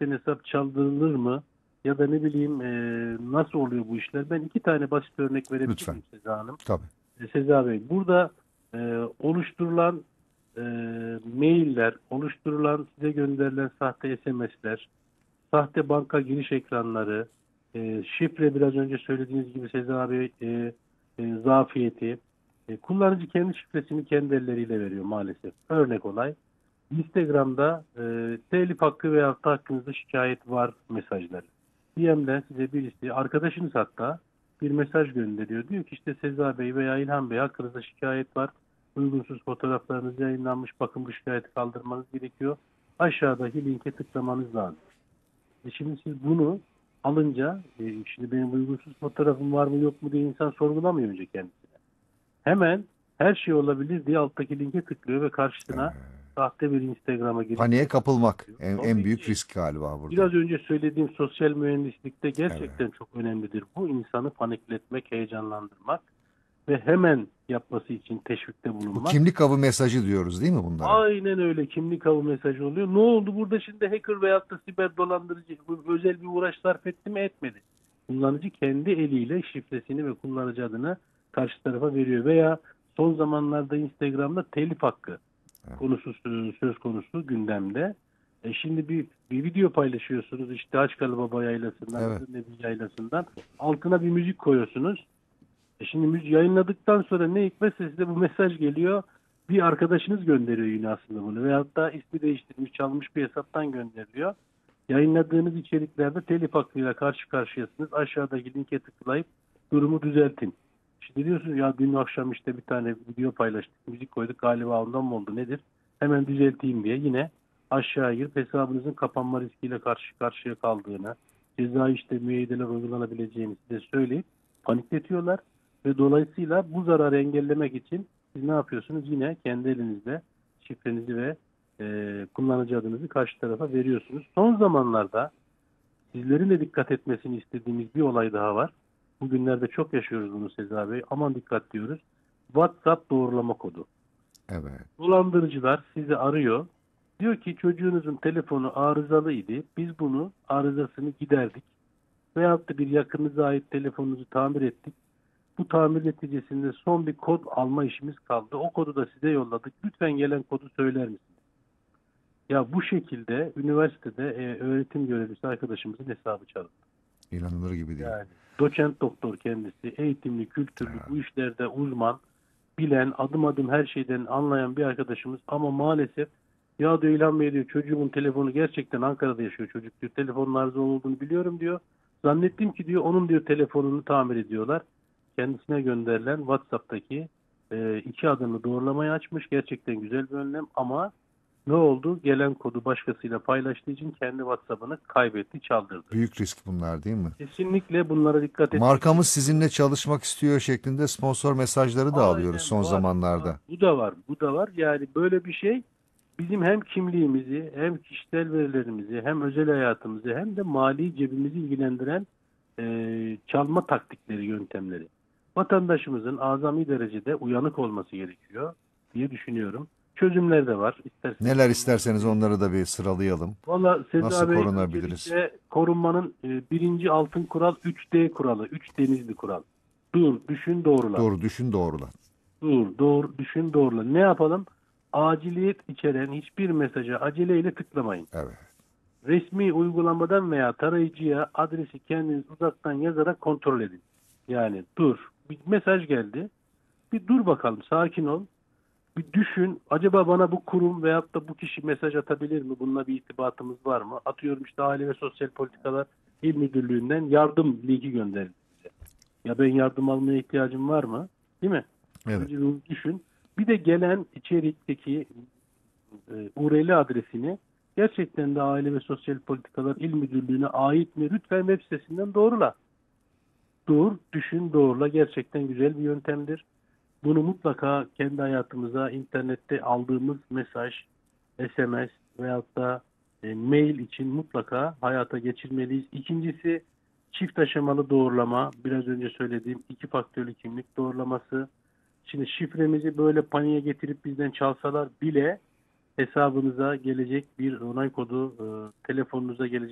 gerçekten hesap çaldırılır mı? Ya da ne bileyim nasıl oluyor bu işler? Ben iki tane basit örnek verebilir Lütfen. miyim Seza Hanım? Tabii. Seza Bey, burada oluşturulan mailler, oluşturulan size gönderilen sahte SMS'ler, sahte banka giriş ekranları, şifre biraz önce söylediğiniz gibi Seza Bey zafiyeti, kullanıcı kendi şifresini kendi elleriyle veriyor maalesef. Örnek olay, Instagram'da telif hakkı veya da hakkınızda şikayet var mesajları. DM'den size birisi, arkadaşınız hatta bir mesaj gönderiyor. Diyor ki işte Seza Bey veya İlhan Bey hakkınızda şikayet var. Uygunsuz fotoğraflarınız yayınlanmış. Bakın bu şikayeti kaldırmanız gerekiyor. Aşağıdaki linke tıklamanız lazım. Şimdi siz bunu alınca şimdi benim uygunsuz fotoğrafım var mı yok mu diye insan sorgulamıyor önce kendisine. Hemen her şey olabilir diye alttaki linke tıklıyor ve karşısına sahte bir Instagram'a girip Paniğe kapılmak en tabii büyük ki risk galiba burada. biraz önce söylediğim sosyal mühendislikte Evet. gerçekten çok önemlidir. Bu insanı panikletmek, heyecanlandırmak ve hemen yapması için teşvikte Bu bulunmak. kimlik avı mesajı diyoruz değil mi bunlara? Aynen öyle, kimlik avı mesajı oluyor. Ne oldu burada şimdi, hacker veyahut da siber dolandırıcı özel bir uğraş sarf etti mi etmedi. Kullanıcı kendi eliyle şifresini ve kullanıcı adını karşı tarafa veriyor. Veya son zamanlarda Instagram'da telif hakkı konusu söz konusu gündemde. Şimdi bir video paylaşıyorsunuz işte Haçkalı Baba yaylasından, Evet. Nebi yaylasından, altına bir müzik koyuyorsunuz. Şimdi müzik yayınladıktan sonra ne hikmetse size bu mesaj geliyor. Bir arkadaşınız gönderiyor yine aslında bunu. Veyahut da ismi değiştirmiş, çalmış bir hesaptan gönderiliyor. Yayınladığınız içeriklerde telif hakkıyla karşı karşıyasınız. Aşağıdaki linke tıklayıp durumu düzeltin. Şimdi diyorsunuz ya dün akşam işte bir tane video paylaştık, müzik koyduk, galiba ondan mı oldu nedir? Hemen düzelteyim diye yine aşağı girip hesabınızın kapanma riskiyle karşı karşıya kaldığını, cezai işte müeyyideler uygulanabileceğini size söyleyip panikletiyorlar. Ve dolayısıyla bu zararı engellemek için siz ne yapıyorsunuz? Yine kendi elinizde şifrenizi ve kullanıcı adınızı karşı tarafa veriyorsunuz. Son zamanlarda sizlerin de dikkat etmesini istediğimiz bir olay daha var. Bugünlerde çok yaşıyoruz bunu Seza Bey. Aman dikkat diyoruz. WhatsApp doğrulama kodu. Evet. Dolandırıcılar sizi arıyor. Diyor ki çocuğunuzun telefonu arızalıydı. Biz bunu arızasını giderdik. Veyahut da bir yakınınıza ait telefonunuzu tamir ettik. Bu tamir neticesinde son bir kod alma işimiz kaldı. O kodu da size yolladık. Lütfen gelen kodu söyler misiniz? Ya bu şekilde üniversitede öğretim görevlisi arkadaşımızın hesabı çalındı. İnanılır gibi değil. Yani doçent doktor kendisi, eğitimli, kültürlü, bu işlerde uzman, bilen, adım adım her şeyden anlayan bir arkadaşımız ama maalesef ya diyor İlhan Bey diyor çocuğumun telefonu gerçekten Ankara'da yaşıyor çocuk diyor. Telefonun arıza olduğunu biliyorum diyor. Zannettim ki diyor onun diyor telefonunu tamir ediyorlar. Kendisine gönderilen WhatsApp'taki iki adımlı doğrulamayı açmış. Gerçekten güzel bir önlem ama ne oldu? Gelen kodu başkasıyla paylaştığı için kendi WhatsApp'ını kaybetti, çaldırdı. Büyük risk bunlar değil mi? Kesinlikle bunlara dikkat etmek Markamız gerekiyor. sizinle çalışmak istiyor şeklinde sponsor mesajları da alıyoruz Aynen son var. zamanlarda. Bu da var. Bu da var. Yani böyle bir şey bizim hem kimliğimizi, hem kişisel verilerimizi, hem özel hayatımızı, hem de mali cebimizi ilgilendiren çalma taktikleri, yöntemleri. Vatandaşımızın azami derecede uyanık olması gerekiyor diye düşünüyorum. Çözümler de var. İsterseniz Neler isterseniz onları da bir sıralayalım. valla Nasıl Seza Bey, korunabiliriz? öncelikle korunmanın birinci altın kural 3D kuralı. 3 denizli kural. Dur, düşün, doğrula. Doğru düşün, doğrula. Dur, doğru, düşün, doğrula. Ne yapalım? Aciliyet içeren hiçbir mesaja aceleyle tıklamayın. Evet. Resmi uygulamadan veya tarayıcıya adresi kendiniz uzaktan yazarak kontrol edin. Yani dur, bir mesaj geldi. Bir dur bakalım, sakin ol. Bir düşün, acaba bana bu kurum veyahut da bu kişi mesaj atabilir mi? Bununla bir irtibatımız var mı? Atıyorum işte Aile ve Sosyal Politikalar İl Müdürlüğü'nden yardım linki gönderildi size. Ya ben yardım almaya ihtiyacım var mı? Değil mi? Evet. Önce bir düşün. Bir de gelen içerikteki URL adresini gerçekten de Aile ve Sosyal Politikalar İl Müdürlüğü'ne ait mi? Lütfen web sitesinden doğrula. Dur, düşün, doğrula. Gerçekten güzel bir yöntemdir. Bunu mutlaka kendi hayatımıza internette aldığımız mesaj, SMS veyahut da mail için mutlaka hayata geçirmeliyiz. İkincisi çift aşamalı doğrulama. Biraz önce söylediğim iki faktörlü kimlik doğrulaması. Şimdi şifremizi böyle paniğe getirip bizden çalsalar bile hesabınıza gelecek bir onay kodu, telefonunuza gelecek